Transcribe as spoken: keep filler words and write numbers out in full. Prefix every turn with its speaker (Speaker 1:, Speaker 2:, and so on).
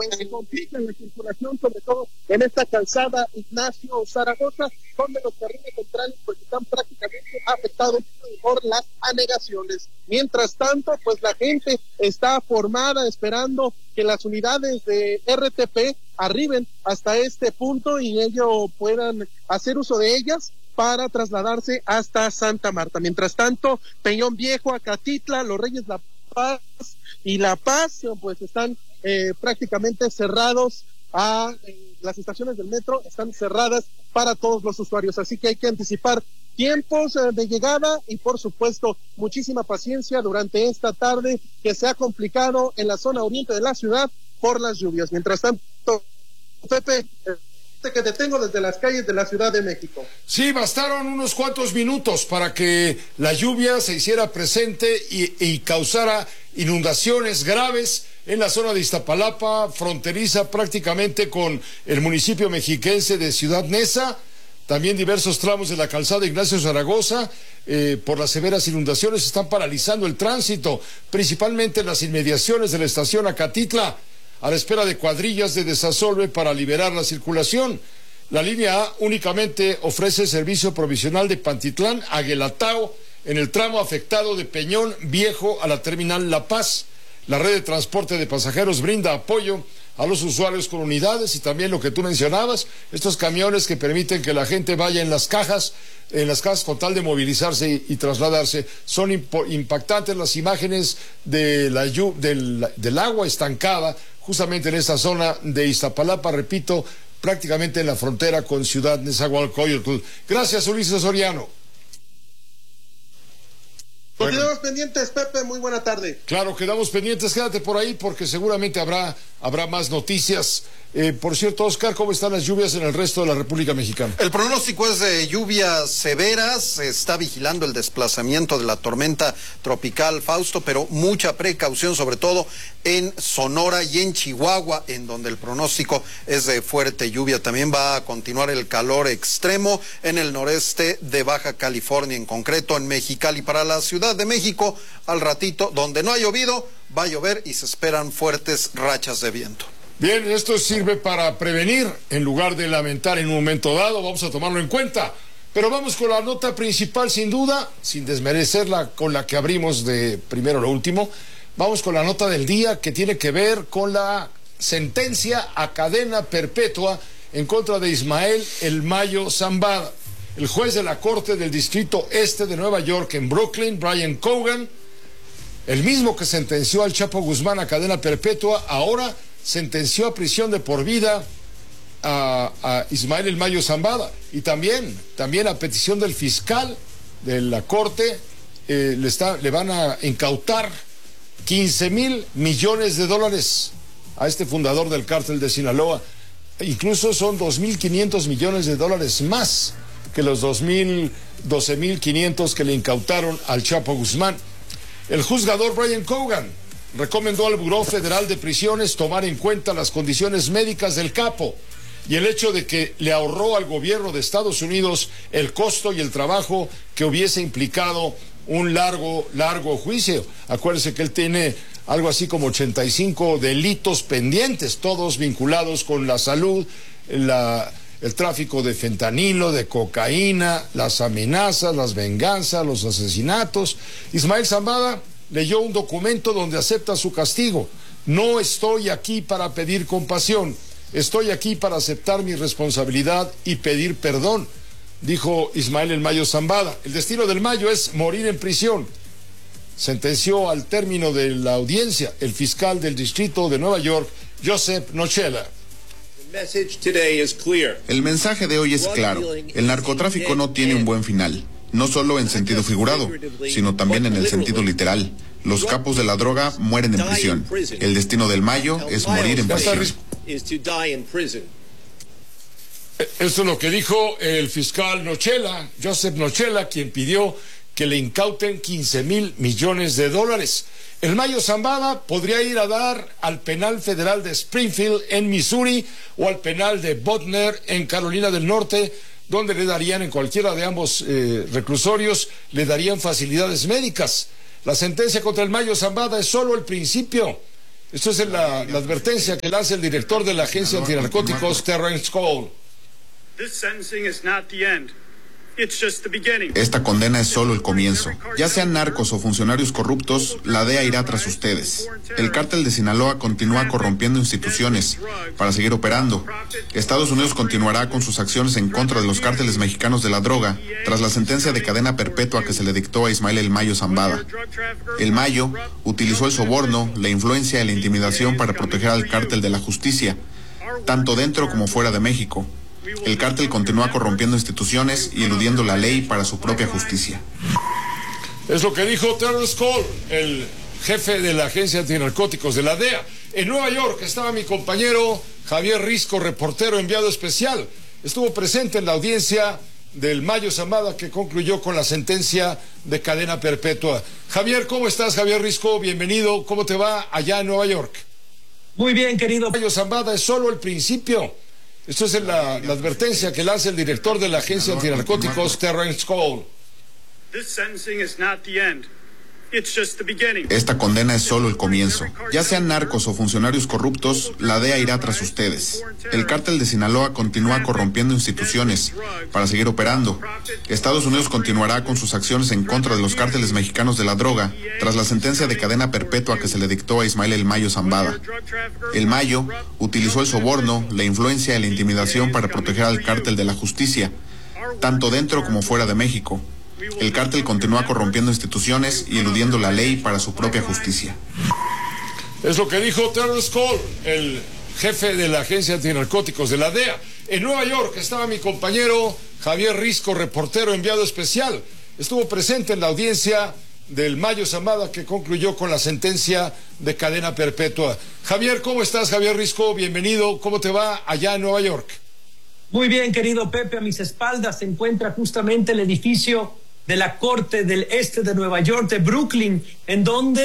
Speaker 1: pues se complica la circulación, sobre todo en esta calzada Ignacio Zaragoza, donde los carriles centrales pues están prácticamente afectados por las anegaciones. Mientras tanto, pues la gente está formada esperando que las unidades de R T P arriben hasta este punto y ellos puedan hacer uso de ellas para trasladarse hasta Santa Marta. Mientras tanto, Peñón Viejo, Acatitla, Los Reyes La Paz y La Paz, pues están eh, prácticamente cerrados a eh, las estaciones del metro, están cerradas para todos los usuarios, así que hay que anticipar tiempos eh, de llegada y por supuesto muchísima paciencia durante esta tarde que se ha complicado en la zona oriente de la ciudad por las lluvias. Mientras tanto, Pepe, eh, que te tengo desde las calles de la Ciudad de México.
Speaker 2: Sí, bastaron unos cuantos minutos para que la lluvia se hiciera presente y, y causara inundaciones graves en la zona de Iztapalapa, fronteriza prácticamente con el municipio mexiquense de Ciudad Neza. También diversos tramos de la calzada Ignacio Zaragoza, eh, por las severas inundaciones, están paralizando el tránsito, principalmente en las inmediaciones de la estación Acatitla, a la espera de cuadrillas de desasolve para liberar la circulación. La línea A únicamente ofrece servicio provisional de Pantitlán a Guelatao en el tramo afectado de Peñón Viejo a la terminal La Paz. La red de transporte de pasajeros brinda apoyo a los usuarios con unidades y también lo que tú mencionabas, estos camiones que permiten que la gente vaya en las cajas, en las cajas con tal de movilizarse y, y trasladarse. Son impactantes las imágenes de la, del, del agua estancada justamente en esta zona de Iztapalapa, repito, prácticamente en la frontera con Ciudad Nezahualcóyotl. Gracias, Ulises Soriano.
Speaker 1: Bueno, quedamos pendientes, Pepe, muy buena tarde.
Speaker 2: Claro, quedamos pendientes, quédate por ahí porque seguramente habrá, habrá más noticias. Eh, por cierto, Oscar, ¿cómo están las lluvias en el resto de la República Mexicana?
Speaker 3: El pronóstico es de lluvias severas, se está vigilando el desplazamiento de la tormenta tropical Fausto, pero mucha precaución, sobre todo en Sonora y en Chihuahua, en donde el pronóstico es de fuerte lluvia. También va a continuar el calor extremo en el noreste de Baja California, en concreto en Mexicali. Para la Ciudad de México, al ratito, donde no ha llovido, va a llover y se esperan fuertes rachas de viento.
Speaker 2: Bien, esto sirve para prevenir en lugar de lamentar en un momento dado, vamos a tomarlo en cuenta. Pero vamos con la nota principal, sin duda, sin desmerecerla con la que abrimos de primero lo último. Vamos con la nota del día que tiene que ver con la sentencia a cadena perpetua en contra de Ismael El Mayo Zambada. El juez de la Corte del Distrito Este de Nueva York en Brooklyn, Brian Cogan, el mismo que sentenció al Chapo Guzmán a cadena perpetua, ahora sentenció a prisión de por vida a, a Ismael El Mayo Zambada. Y también, también a petición del fiscal de la Corte, eh, le, está, le van a incautar quince mil millones de dólares a este fundador del cártel de Sinaloa. Incluso son dos mil quinientos millones de dólares más que los doce mil quinientos que le incautaron al Chapo Guzmán. El juzgador Brian Cogan recomendó al Buró Federal de Prisiones tomar en cuenta las condiciones médicas del capo y el hecho de que le ahorró al gobierno de Estados Unidos el costo y el trabajo que hubiese implicado un largo, largo juicio. Acuérdense que él tiene algo así como ochenta y cinco delitos pendientes, todos vinculados con la salud, la, el tráfico de fentanilo, de cocaína, las amenazas, las venganzas, los asesinatos. Ismael Zambada leyó un documento donde acepta su castigo. No estoy aquí para pedir compasión, estoy aquí para aceptar mi responsabilidad y pedir perdón, dijo Ismael El Mayo Zambada. El destino del Mayo es morir en prisión, sentenció al término de la audiencia el fiscal del distrito de Nueva York, Joseph Nochela.
Speaker 4: El mensaje de hoy es claro, el narcotráfico no tiene un buen final. No solo en sentido figurado, sino también en el sentido literal. Los capos de la droga mueren en prisión. El destino del Mayo es morir en prisión.
Speaker 2: Esto es lo que dijo el fiscal Nochela, Joseph Nochela, quien pidió que le incauten quince mil millones de dólares. El Mayo Zambada podría ir a dar al penal federal de Springfield en Missouri o al penal de Butner en Carolina del Norte, donde le darían, en cualquiera de ambos eh, reclusorios, le darían facilidades médicas. La sentencia contra el Mayo Zambada es solo el principio. Esto es la, la advertencia que lanza el director de la agencia antinarcóticos, Terrence Cole.
Speaker 4: Esta condena es solo el comienzo. Ya sean narcos o funcionarios corruptos, la D E A irá tras ustedes. El cártel de Sinaloa continúa corrompiendo instituciones para seguir operando. Estados Unidos continuará con sus acciones en contra de los cárteles mexicanos de la droga tras la sentencia de cadena perpetua que se le dictó a Ismael El Mayo Zambada. El Mayo utilizó el soborno, la influencia y la intimidación para proteger al cártel de la justicia, tanto dentro como fuera de México. El cártel continúa corrompiendo instituciones y eludiendo la ley para su propia justicia.
Speaker 2: Es lo que dijo Terrence Cole, el jefe de la agencia antinarcóticos de la D E A. En Nueva York estaba mi compañero Javier Risco, reportero enviado especial. Estuvo presente en la audiencia del Mayo Zambada que concluyó con la sentencia de cadena perpetua. Javier, ¿cómo estás? Javier Risco, bienvenido. ¿Cómo te va allá en Nueva York?
Speaker 5: Muy bien, querido.
Speaker 2: Mayo Zambada es solo el principio. Esto es la, la advertencia que lanza el director de la agencia antinarcóticos, Terrence Cole.
Speaker 4: Esta condena es solo el comienzo. Ya sean narcos o funcionarios corruptos, la D E A irá tras ustedes. El cártel de Sinaloa continúa corrompiendo instituciones para seguir operando. Estados Unidos continuará con sus acciones en contra de los cárteles mexicanos de la droga tras la sentencia de cadena perpetua que se le dictó a Ismael El Mayo Zambada. El Mayo utilizó el soborno, la influencia y la intimidación para proteger al cártel de la justicia, tanto dentro como fuera de México. El cártel continúa corrompiendo instituciones y eludiendo la ley para su propia justicia.
Speaker 2: Es lo que dijo Terrence Cole, el jefe de la agencia antinarcóticos de la D E A. En Nueva York estaba mi compañero Javier Risco, reportero enviado especial. Estuvo presente en la audiencia del Mayo Zambada que concluyó con la sentencia de cadena perpetua. Javier, ¿cómo estás? Javier Risco, bienvenido. ¿Cómo te va allá en Nueva York?
Speaker 5: Muy bien, querido Pepe. A mis espaldas se encuentra justamente el edificio de la Corte del Este de Nueva York, de Brooklyn, en donde